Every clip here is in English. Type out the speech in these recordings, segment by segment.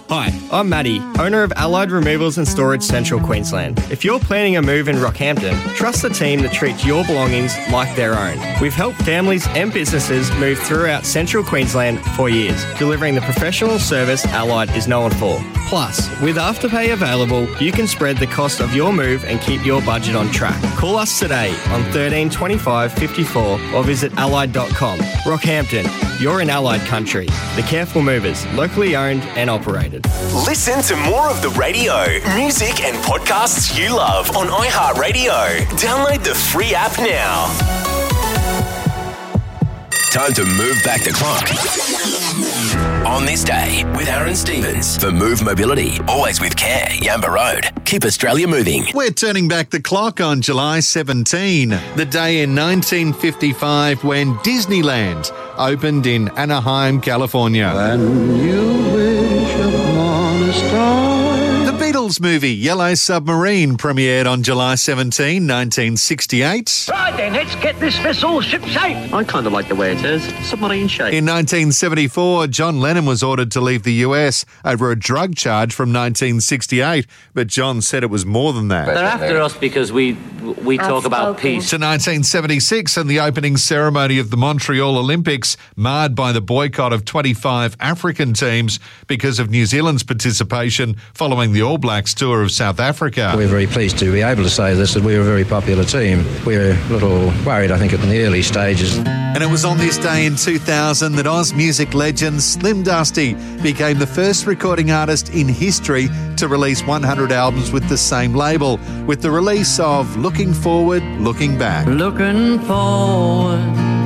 Hi, I'm Matty, owner of Allied Removals and Storage Central Queensland. If you're planning a move in Rockhampton, trust the team that treats your belongings like their own. We've helped families and businesses move throughout Central Queensland for years, delivering the professional service Allied is known for. Plus, with Afterpay available, you can spread the cost of your move and keep your budget on track. Call us today on 13 25 54 or visit allied.com. Rockhampton, you're in Allied country. The Careful Movers, locally owned and operated. Listen to more of the radio, music and podcasts you love on iHeartRadio. Download the free app now. Time to move back the clock. On this day with Aaron Stevens for Move Mobility. Always with care. Yamba Road. Keep Australia moving. We're turning back the clock on July 17, the day in 1955 when Disneyland opened in Anaheim, California. When you wish upon a star. The Beatles movie Yellow Submarine premiered on July 17, 1968. Right then, let's get this vessel ship-shape. I kind of like the way it is. Submarine shape. In 1974, John Lennon was ordered to leave the US over a drug charge from 1968, but John said it was more than that. They're after us because we talk about peace. To 1976 and the opening ceremony of the Montreal Olympics, marred by the boycott of 25 African teams because of New Zealand's participation following the All Blacks tour of South Africa. We're very pleased to be able to say this, that we're a very popular team. We're a little worried, I think, in the early stages. And it was on this day in 2000 that Oz music legend Slim Dusty became the first recording artist in history to release 100 albums with the same label, with the release of Looking Forward, Looking Back. Looking forward,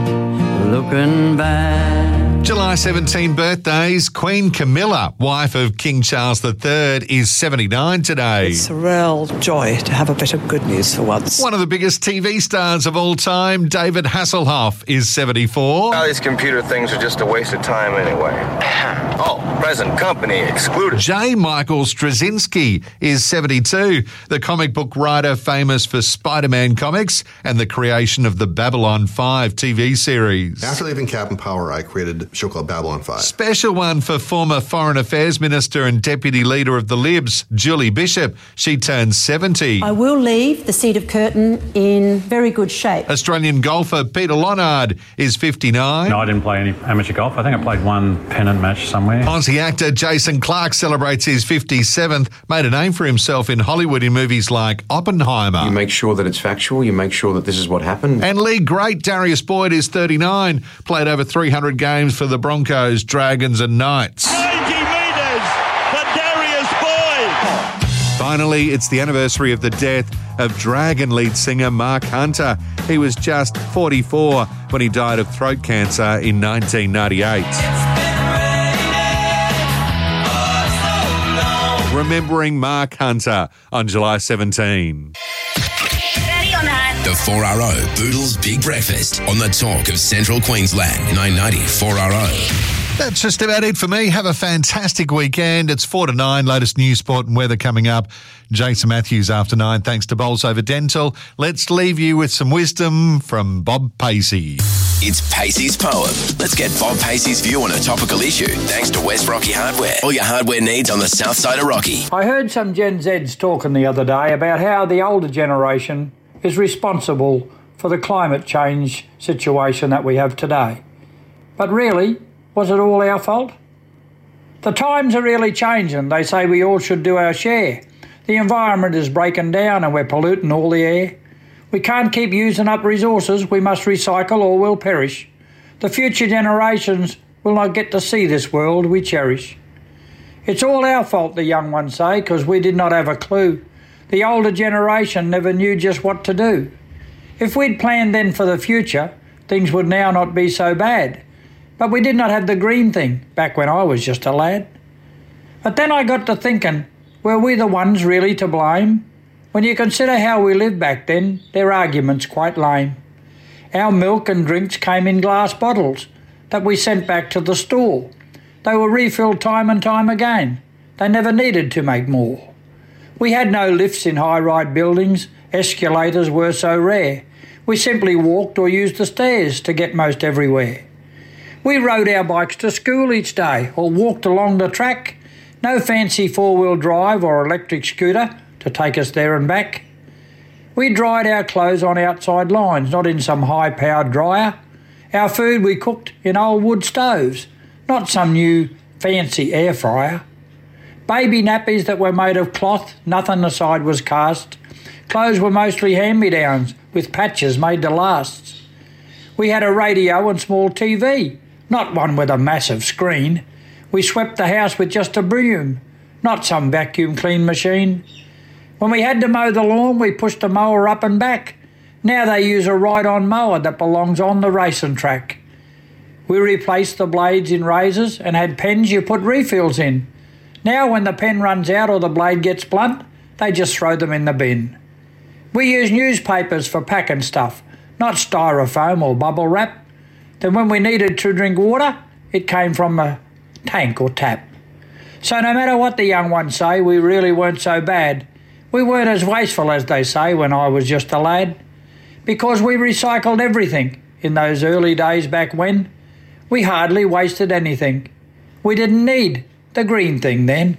looking back. July 17 birthdays. Queen Camilla, wife of King Charles III, is 79 today. It's a real joy to have a bit of good news for once. One of the biggest TV stars of all time, David Hasselhoff, is 74. All these computer things are just a waste of time anyway. Oh, present company excluded. J. Michael Straczynski is 72, the comic book writer famous for Spider-Man comics and the creation of the Babylon 5 TV series. After leaving Captain Power, I created a show called Babylon 5. Special one for former Foreign Affairs Minister and Deputy Leader of the Libs, Julie Bishop. She turns 70. I will leave the seat of Curtin in very good shape. Australian golfer Peter Lonard is 59. No, I didn't play any amateur golf. I think I played one pennant match somewhere. Aussie actor Jason Clarke celebrates his 57th, made a name for himself in Hollywood in movies like Oppenheimer. You make sure that it's factual, you make sure that this is what happened. And league great Darius Boyd is 39, played over 300 games for the Broncos, Dragons and Knights. 90 metres for Darius Boyd. Finally, it's the anniversary of the death of Dragon lead singer Mark Hunter. He was just 44 when he died of throat cancer in 1998. Remembering Mark Hunter on July 17. The 4RO Boodles Big Breakfast on the talk of Central Queensland. 990 4RO. That's just about it for me. Have a fantastic weekend. It's 4 to 9. Latest news, sport and weather coming up. Jason Matthews after 9. Thanks to Bolsover Dental. Let's leave you with some wisdom from Bob Pacey. It's Pacey's Poem. Let's get Bob Pacey's view on a topical issue thanks to West Rocky Hardware. All your hardware needs on the south side of Rocky. I heard some Gen Zs talking the other day about how the older generation is responsible for the climate change situation that we have today. But really, was it all our fault? The times are really changing. They say we all should do our share. The environment is breaking down and we're polluting all the air. We can't keep using up resources. We must recycle or we'll perish. The future generations will not get to see this world we cherish. It's all our fault, the young ones say, because we did not have a clue. The older generation never knew just what to do. If we'd planned then for the future, things would now not be so bad. But we did not have the green thing back when I was just a lad. But then I got to thinking, were we the ones really to blame? When you consider how we lived back then, their argument's quite lame. Our milk and drinks came in glass bottles that we sent back to the store. They were refilled time and time again. They never needed to make more. We had no lifts in high-rise buildings. Escalators were so rare. We simply walked or used the stairs to get most everywhere. We rode our bikes to school each day or walked along the track. No fancy four-wheel drive or electric scooter to take us there and back. We dried our clothes on outside lines, not in some high-powered dryer. Our food we cooked in old wood stoves, not some new fancy air fryer. Baby nappies that were made of cloth, nothing aside was cast. Clothes were mostly hand-me-downs with patches made to last. We had a radio and small TV, not one with a massive screen. We swept the house with just a broom, not some vacuum clean machine. When we had to mow the lawn, we pushed the mower up and back. Now they use a ride-on mower that belongs on the racing track. We replaced the blades in razors and had pens you put refills in. Now when the pen runs out or the blade gets blunt, they just throw them in the bin. We use newspapers for packing stuff, not styrofoam or bubble wrap. Then when we needed to drink water, it came from a tank or tap. So no matter what the young ones say, we really weren't so bad. We weren't as wasteful as they say when I was just a lad. Because we recycled everything in those early days back when. We hardly wasted anything. We didn't need the green thing then.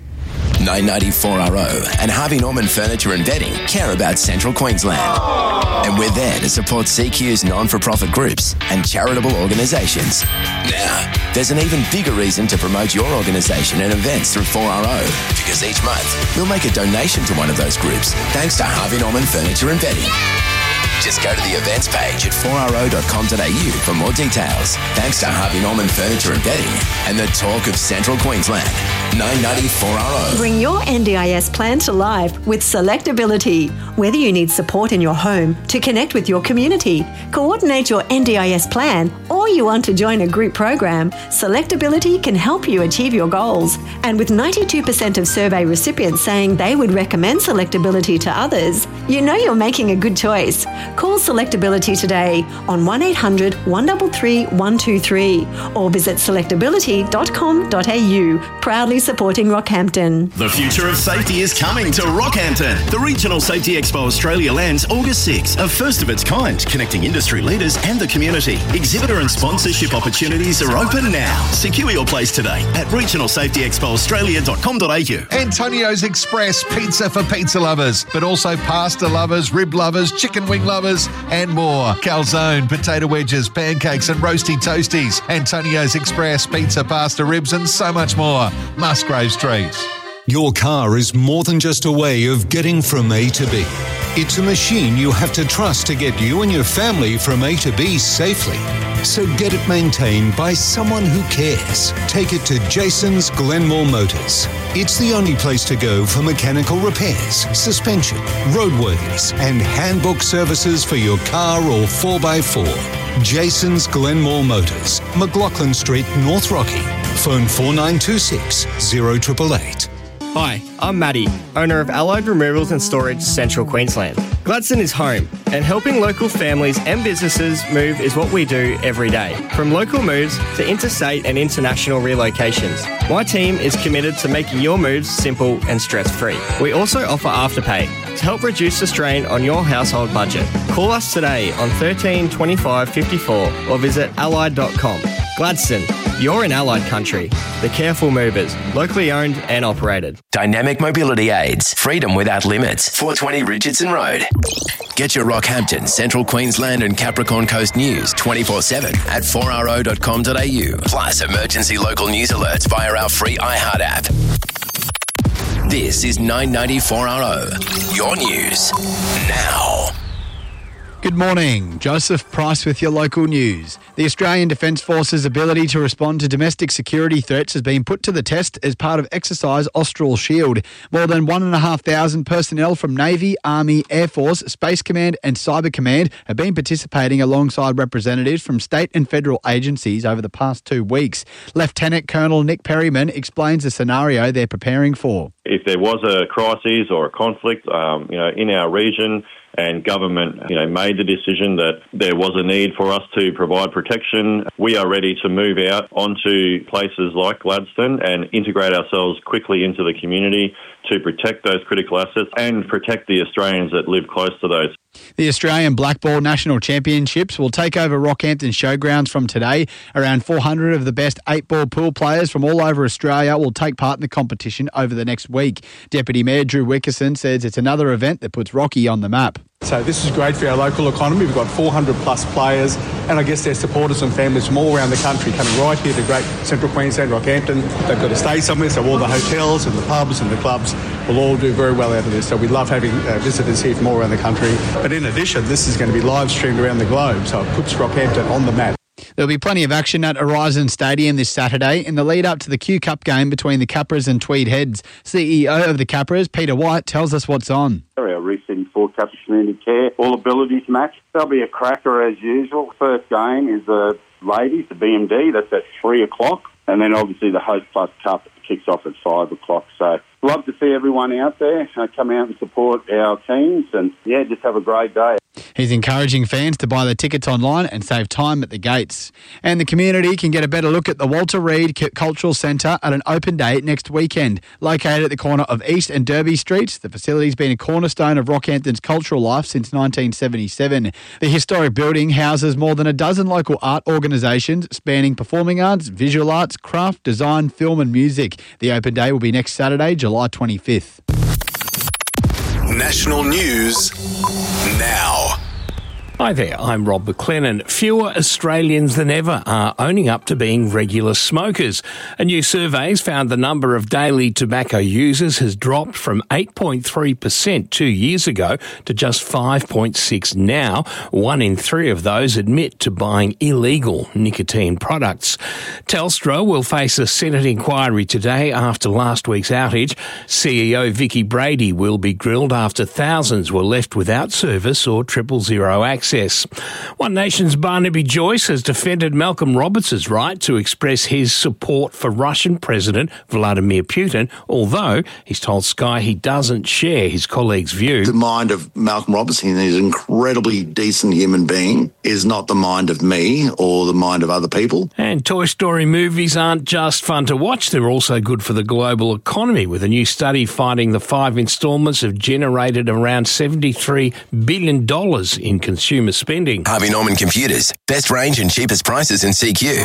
994RO and Harvey Norman Furniture and Bedding care about Central Queensland. And we're there to support CQ's non-for-profit groups and charitable organisations. Now, there's an even bigger reason to promote your organisation and events through 4RO, because each month we'll make a donation to one of those groups thanks to Harvey Norman Furniture and Bedding. Just go to the events page at 4ro.com.au for more details. Thanks to Harvey Norman Furniture and Bedding and the talk of Central Queensland. 994RO. Bring your NDIS plan to life with Selectability. Whether you need support in your home, to connect with your community, coordinate your NDIS plan, or you want to join a group program, Selectability can help you achieve your goals. And with 92% of survey recipients saying they would recommend Selectability to others, you know you're making a good choice. Call Selectability today on 1800 133 123 or visit selectability.com.au. Proudly supporting Rockhampton. The future of safety is coming to Rockhampton. The Regional Safety Expo Australia lands August 6, a first of its kind, connecting industry leaders and the community. Exhibitor and sponsorship opportunities are open now. Secure your place today at regionalsafetyexpoaustralia.com.au. Antonio's Express pizza for pizza lovers, but also pasta lovers, rib lovers, chicken wing lovers, and more. Calzone, potato wedges, pancakes, and roasty toasties. Antonio's Express pizza, pasta, ribs, and so much more. Musgrave Street. Your car is more than just a way of getting from A to B. It's a machine you have to trust to get you and your family from A to B safely. So get it maintained by someone who cares. Take it to Jason's Glenmore Motors. It's the only place to go for mechanical repairs, suspension, roadworthiness, and handbook services for your car or 4x4. Jason's Glenmore Motors, McLaughlin Street, North Rocky. Phone 4926 0888. Hi, I'm Matty, owner of Allied Removals and Storage, Central Queensland. Gladstone is home, and helping local families and businesses move is what we do every day. From local moves to interstate and international relocations, my team is committed to making your moves simple and stress-free. We also offer Afterpay to help reduce the strain on your household budget. Call us today on 13 25 54 or visit allied.com. Gladstone, you're in Allied country. The Careful Movers, locally owned and operated. Dynamic Mobility Aids. Freedom without limits. 420 Richardson Road. Get your Rockhampton, Central Queensland and Capricorn Coast news 24/7 at 4ro.com.au. Plus emergency local news alerts via our free iHeart app. This is 994RO. Your news now. Good morning. Joseph Price with your local news. The Australian Defence Force's ability to respond to domestic security threats has been put to the test as part of Exercise Austral Shield. More than 1,500 personnel from Navy, Army, Air Force, Space Command and Cyber Command have been participating alongside representatives from state and federal agencies over the past 2 weeks. Lieutenant Colonel Nick Perryman explains the scenario they're preparing for. If there was a crisis or a conflict, in our region, and government, made the decision that there was a need for us to provide protection, we are ready to move out onto places like Gladstone and integrate ourselves quickly into the community to protect those critical assets and protect the Australians that live close to those. The Australian Blackball National Championships will take over Rockhampton Showgrounds from today. Around 400 of the best 8-ball pool players from all over Australia will take part in the competition over the next week. Deputy Mayor Drew Wickerson says it's another event that puts Rocky on the map. So this is great for our local economy. We've got 400 plus players and I guess their supporters and families from all around the country coming right here to great Central Queensland, Rockhampton. They've got to stay somewhere, so all the hotels and the pubs and the clubs will all do very well out of this. So we love having visitors here from all around the country. But in addition, this is going to be live streamed around the globe, so it puts Rockhampton on the map. There'll be plenty of action at Horizon Stadium this Saturday in the lead up to the Q Cup game between the Capras and Tweed Heads. CEO of the Capras, Peter White, tells us what's on. Our Resetting Ford Cup Community Care All Abilities match. There'll be a cracker as usual. First game is the ladies, the BMD. That's at 3 o'clock. And then obviously the Host Plus Cup kicks off at 5 o'clock. So love to see everyone out there. Come out and support our teams and, yeah, just have a great day. He's encouraging fans to buy their tickets online and save time at the gates. And the community can get a better look at the Walter Reed Cultural Centre at an open day next weekend. Located at the corner of East and Derby Streets, the facility's been a cornerstone of Rockhampton's cultural life since 1977. The historic building houses more than a dozen local art organisations spanning performing arts, visual arts, craft, design, film and music. The open day will be next Saturday, July 25th. National news now. Hi there, I'm Rob McLennan. Fewer Australians than ever are owning up to being regular smokers. A new survey has found the number of daily tobacco users has dropped from 8.3% 2 years ago to just 5.6% now. 1 in 3 of those admit to buying illegal nicotine products. Telstra will face a Senate inquiry today after last week's outage. CEO Vicky Brady will be grilled after thousands were left without service or 000 access. One Nation's Barnaby Joyce has defended Malcolm Roberts' right to express his support for Russian President Vladimir Putin, although he's told Sky he doesn't share his colleague's view. The mind of Malcolm Roberts, he's an incredibly decent human being, is not the mind of me or the mind of other people. And Toy Story movies aren't just fun to watch, they're also good for the global economy, with a new study finding the 5 instalments have generated around $73 billion in consumer spending. Harvey Norman Computers. Best range and cheapest prices in CQ.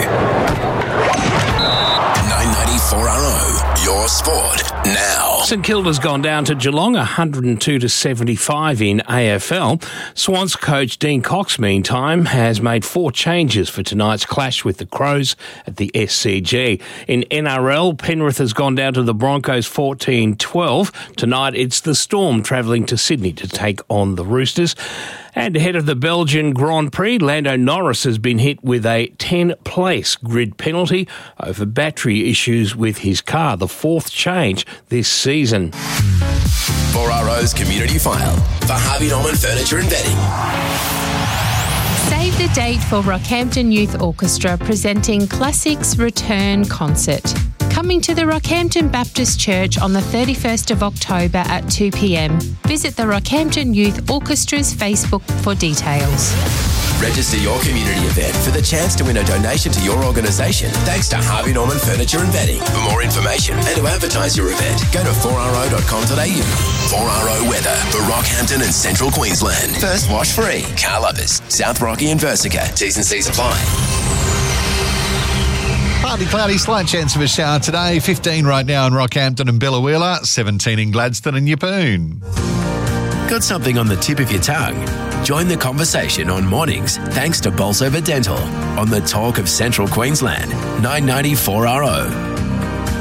994RO. Your sport now. St Kilda's gone down to Geelong 102-75 in AFL. Swans coach Dean Cox, meantime, has made 4 changes for tonight's clash with the Crows at the SCG. In NRL, Penrith has gone down to the Broncos 14-12. Tonight it's the Storm travelling to Sydney to take on the Roosters. And ahead of the Belgian Grand Prix, Lando Norris has been hit with a 10-place grid penalty over battery issues with his car, the 4th change this season. 4RO's Community File for Harvey Norman Furniture and Bedding. Save the date for Rockhampton Youth Orchestra presenting Classics Return Concert. Coming to the Rockhampton Baptist Church on the 31st of October at 2 p.m. Visit the Rockhampton Youth Orchestra's Facebook for details. Register your community event for the chance to win a donation to your organisation thanks to Harvey Norman Furniture and Bedding. For more information and to advertise your event, go to 4ro.com.au. 4RO weather for Rockhampton and Central Queensland. First wash free. Car lovers, South Rocky and Versica. T's and C's apply. Partly cloudy, slight chance of a shower today. 15 right now in Rockhampton and Billawheeler, 17 in Gladstone and Yeppoon. Got something on the tip of your tongue? Join the conversation on mornings thanks to Bolsover Dental on the Talk of Central Queensland, 994RO.